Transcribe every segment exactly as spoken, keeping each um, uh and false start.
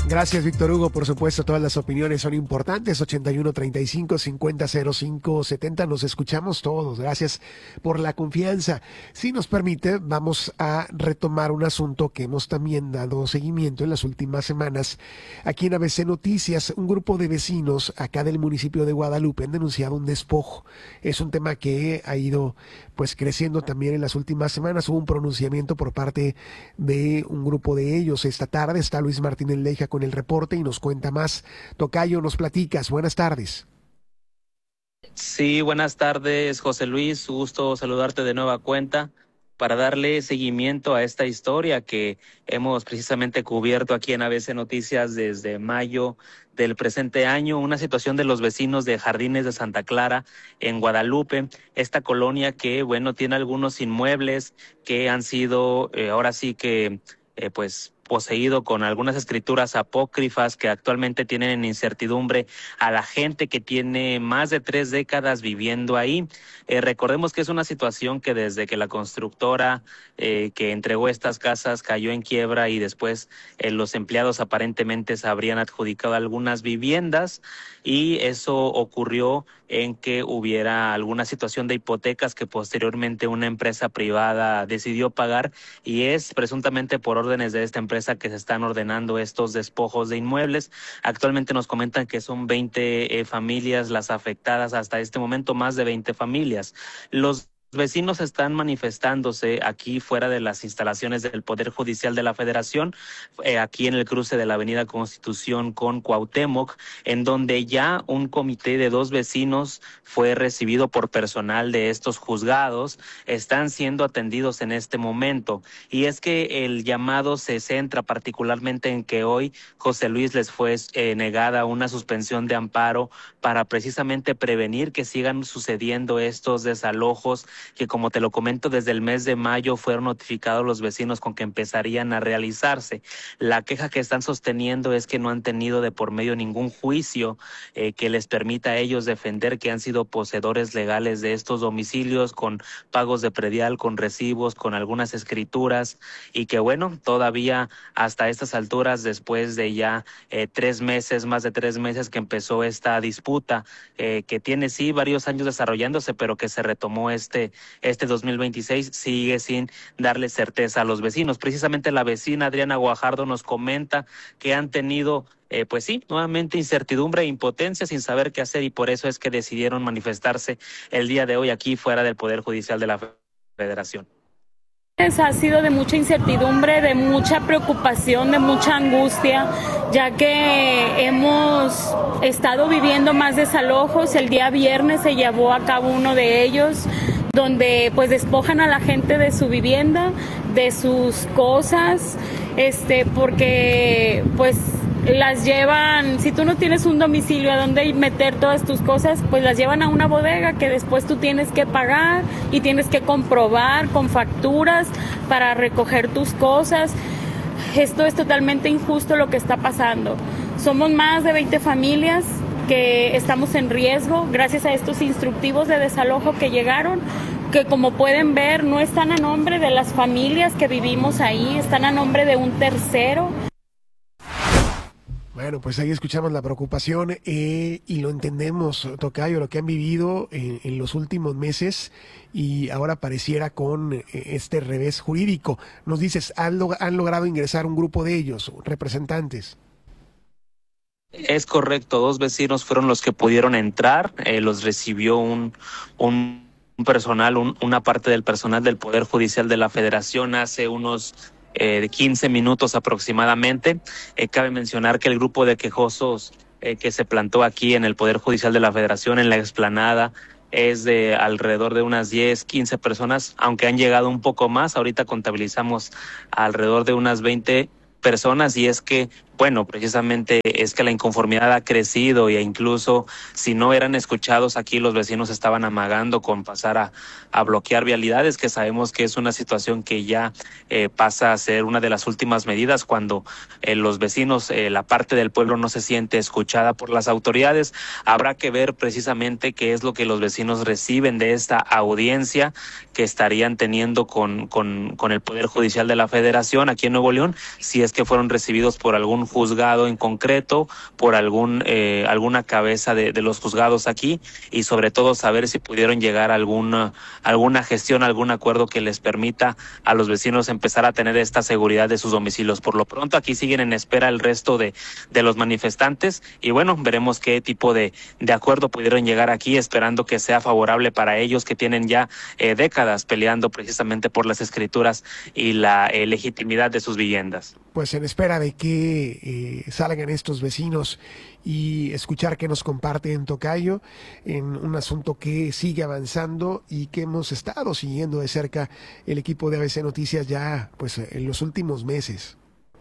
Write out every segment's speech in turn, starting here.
Gracias, Víctor Hugo. Por supuesto, todas las opiniones son importantes. ochenta y uno, treinta y cinco, cincuenta, cero cinco, setenta. Nos escuchamos todos. Gracias por la confianza. Si nos permite, vamos a retomar un asunto que hemos también dado seguimiento en las últimas semanas. Aquí en A B C Noticias, un grupo de vecinos acá del municipio de Guadalupe han denunciado un despojo. Es un tema que ha ido pues creciendo también en las últimas semanas. Hubo un pronunciamiento por parte de un grupo de ellos. Esta tarde está Luis Martínez Leija con el reporte y nos cuenta más. Tocayo, nos platicas. Buenas tardes. Sí, buenas tardes, José Luis. Gusto saludarte de nueva cuenta para darle seguimiento a esta historia que hemos precisamente cubierto aquí en A B C Noticias desde mayo del presente año, una situación de los vecinos de Jardines de Santa Clara en Guadalupe, esta colonia que, bueno, tiene algunos inmuebles que han sido, eh, ahora sí que, eh, pues, poseído con algunas escrituras apócrifas que actualmente tienen en incertidumbre a la gente que tiene más de tres décadas viviendo ahí. Eh, recordemos que es una situación que desde que la constructora eh, que entregó estas casas cayó en quiebra y después eh, los empleados aparentemente se habrían adjudicado algunas viviendas y eso ocurrió en que hubiera alguna situación de hipotecas que posteriormente una empresa privada decidió pagar y es presuntamente por órdenes de esta empresa que se están ordenando estos despojos de inmuebles. Actualmente nos comentan que son veinte eh, familias las afectadas hasta este momento, más de veinte familias. Los vecinos están manifestándose aquí fuera de las instalaciones del Poder Judicial de la Federación, eh, aquí en el cruce de la Avenida Constitución con Cuauhtémoc, en donde ya un comité de dos vecinos fue recibido por personal de estos juzgados, están siendo atendidos en este momento. Y es que el llamado se centra particularmente en que hoy José Luis les fue eh, negada una suspensión de amparo para precisamente prevenir que sigan sucediendo estos desalojos que, como te lo comento, desde el mes de mayo fueron notificados los vecinos con que empezarían a realizarse. La queja que están sosteniendo es que no han tenido de por medio ningún juicio eh, que les permita a ellos defender que han sido poseedores legales de estos domicilios con pagos de predial, con recibos, con algunas escrituras y que, bueno, todavía hasta estas alturas, después de ya eh, tres meses, más de tres meses que empezó esta disputa, eh, que tiene sí varios años desarrollándose, pero que se retomó este este dos mil veintiséis, sigue sin darle certeza a los vecinos. Precisamente la vecina Adriana Guajardo nos comenta que han tenido, eh, pues sí, nuevamente incertidumbre e impotencia sin saber qué hacer y por eso es que decidieron manifestarse el día de hoy aquí fuera del Poder Judicial de la Federación. Ha sido de mucha incertidumbre, de mucha preocupación, de mucha angustia, ya que hemos estado viviendo más desalojos. El día viernes se llevó a cabo uno de ellos, donde pues despojan a la gente de su vivienda, de sus cosas, este, porque pues las llevan, si tú no tienes un domicilio a donde meter todas tus cosas, pues las llevan a una bodega que después tú tienes que pagar y tienes que comprobar con facturas para recoger tus cosas. Esto es totalmente injusto lo que está pasando. Somos más de veinte familias que estamos en riesgo gracias a estos instructivos de desalojo que llegaron, que como pueden ver no están a nombre de las familias que vivimos ahí, están a nombre de un tercero. Bueno, pues ahí escuchamos la preocupación eh, y lo entendemos, Tocayo, lo que han vivido en, en los últimos meses y ahora pareciera con eh, este revés jurídico. Nos dices, ¿han, log- han logrado ingresar un grupo de ellos, representantes? Es correcto, dos vecinos fueron los que pudieron entrar, eh, los recibió un, un personal, un, una parte del personal del Poder Judicial de la Federación hace unos eh, de quince minutos aproximadamente. Eh, cabe mencionar que el grupo de quejosos eh, que se plantó aquí en el Poder Judicial de la Federación, en la explanada, es de alrededor de unas diez, quince personas, aunque han llegado un poco más. Ahorita contabilizamos alrededor de unas veinte personas y es que, bueno, precisamente es que la inconformidad ha crecido e incluso si no eran escuchados aquí los vecinos estaban amagando con pasar a, a bloquear vialidades, que sabemos que es una situación que ya eh, pasa a ser una de las últimas medidas cuando eh, los vecinos, eh, la parte del pueblo no se siente escuchada por las autoridades. Habrá que ver precisamente qué es lo que los vecinos reciben de esta audiencia que estarían teniendo con, con, con el Poder Judicial de la Federación aquí en Nuevo León, si es que fueron recibidos por algún algún juzgado en concreto, por algún eh, alguna cabeza de, de los juzgados aquí, y sobre todo saber si pudieron llegar a alguna, alguna gestión, algún acuerdo que les permita a los vecinos empezar a tener esta seguridad de sus domicilios. Por lo pronto aquí siguen en espera el resto de, de los manifestantes y bueno, veremos qué tipo de, de acuerdo pudieron llegar aquí, esperando que sea favorable para ellos, que tienen ya eh, décadas peleando precisamente por las escrituras y la eh, legitimidad de sus viviendas. Pues en espera de que eh, salgan estos vecinos y escuchar que nos comparten, Tocayo, en un asunto que sigue avanzando y que hemos estado siguiendo de cerca el equipo de A B C Noticias ya pues en los últimos meses.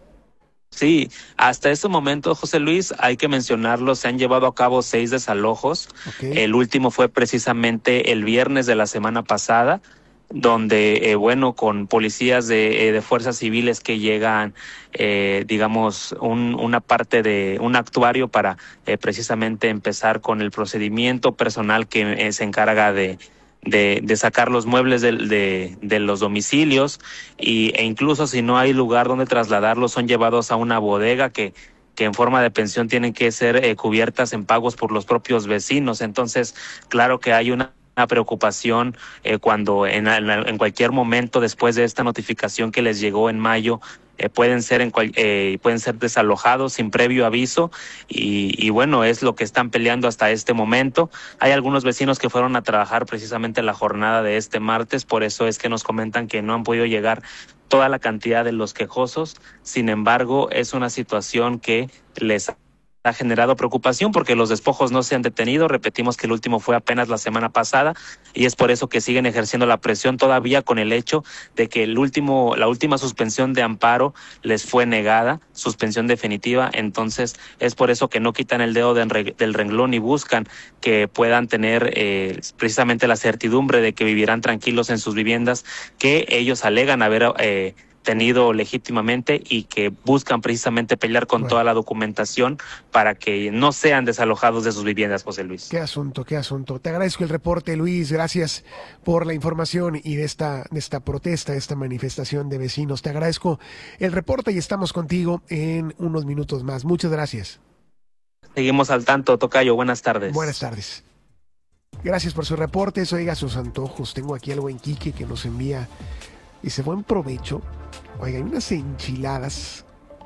Sí, hasta este momento, José Luis, hay que mencionarlo, se han llevado a cabo seis desalojos. Okay. El último fue precisamente el viernes de la semana pasada, donde, eh, bueno, con policías de, eh, de fuerzas civiles que llegan, eh, digamos, un, una parte de un actuario para eh, precisamente empezar con el procedimiento personal que eh, se encarga de De, de sacar los muebles de, de, de los domicilios y, e incluso si no hay lugar donde trasladarlos son llevados a una bodega que, que en forma de pensión tienen que ser eh, cubiertas en pagos por los propios vecinos. Entonces, claro que hay una una preocupación eh, cuando en, en cualquier momento después de esta notificación que les llegó en mayo eh, pueden ser en cual, eh, pueden ser desalojados sin previo aviso y, y bueno, es lo que están peleando hasta este momento. Hay algunos vecinos que fueron a trabajar precisamente la jornada de este martes, por eso es que nos comentan que no han podido llegar toda la cantidad de los quejosos. Sin embargo, es una situación que les ha generado preocupación porque los despojos no se han detenido. Repetimos que el último fue apenas la semana pasada y es por eso que siguen ejerciendo la presión todavía con el hecho de que el último, la última suspensión de amparo les fue negada, suspensión definitiva. Entonces es por eso que no quitan el dedo de, del renglón y buscan que puedan tener eh, precisamente la certidumbre de que vivirán tranquilos en sus viviendas que ellos alegan haber eh, tenido legítimamente y que buscan precisamente pelear con bueno. toda la documentación para que no sean desalojados de sus viviendas, José Luis. Qué asunto, qué asunto. Te agradezco el reporte, Luis. Gracias por la información y de esta, de esta protesta, de esta manifestación de vecinos. Te agradezco el reporte y estamos contigo en unos minutos más. Muchas gracias. Seguimos al tanto, Tocayo. Buenas tardes. Buenas tardes. Gracias por sus reportes. Oiga, sus antojos. Tengo aquí algo en Quique que nos envía. Dice, buen provecho. Oiga, hay unas enchiladas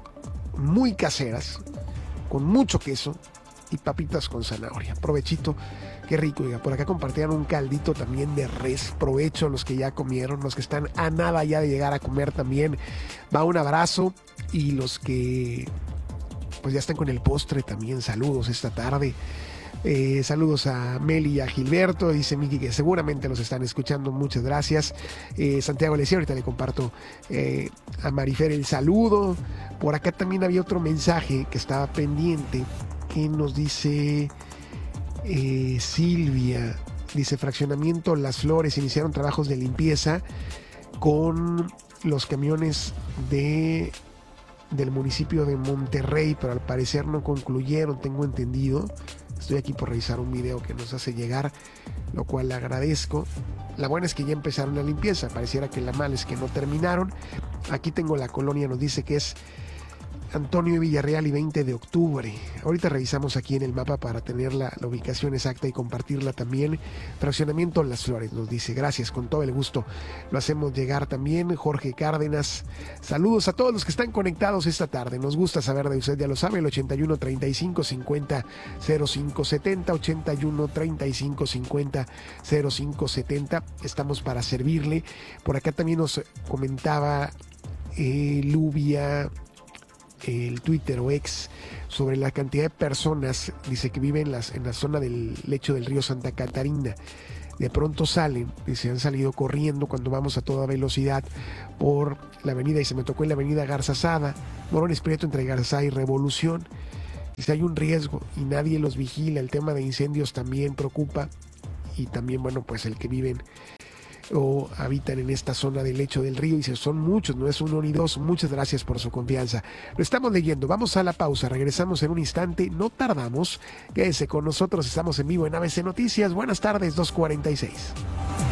muy caseras, con mucho queso y papitas con zanahoria. Provechito, qué rico. Oiga, por acá compartían un caldito también de res. Provecho a los que ya comieron, los que están a nada ya de llegar a comer también. Va un abrazo y los que pues ya están con el postre también, saludos esta tarde. Eh, saludos a Meli y a Gilberto, dice Miki que seguramente nos están escuchando, muchas gracias. eh, Santiago le decía, ahorita le comparto eh, a Marifer el saludo. Por acá también había otro mensaje que estaba pendiente que nos dice eh, Silvia, dice fraccionamiento Las Flores, iniciaron trabajos de limpieza con los camiones de del municipio de Monterrey, pero al parecer no concluyeron, tengo entendido. Estoy aquí por revisar un video que nos hace llegar, lo cual le agradezco. La buena es que ya empezaron la limpieza, pareciera que la mala es que no terminaron. Aquí tengo la colonia, nos dice que es Antonio Villarreal y veinte de octubre. Ahorita revisamos aquí en el mapa para tener la, la ubicación exacta y compartirla también. Fraccionamiento Las Flores nos dice, gracias, con todo el gusto. Lo hacemos llegar también. Jorge Cárdenas, saludos a todos los que están conectados esta tarde. Nos gusta saber de usted, ya lo sabe, el ochenta y uno treinta y cinco cincuenta cero cinco setenta, ochenta y uno treinta y cinco cincuenta cero cinco setenta. Estamos para servirle. Por acá también nos comentaba eh, Lubia, el Twitter o ex, sobre la cantidad de personas, dice que viven en, las, en la zona del lecho del río Santa Catarina. De pronto salen, dice, han salido corriendo cuando vamos a toda velocidad por la avenida, y se me tocó en la avenida Garzazada, Morones Prieto entre Garzazada y Revolución. Dice, hay un riesgo y nadie los vigila. El tema de incendios también preocupa, y también, bueno, pues el que viven o habitan en esta zona del lecho del río, y si son muchos, no es uno ni dos. Muchas gracias por su confianza. Lo estamos leyendo, vamos a la pausa, regresamos en un instante, no tardamos, quédese con nosotros, estamos en vivo en A B C Noticias. Buenas tardes, dos cuarenta y seis.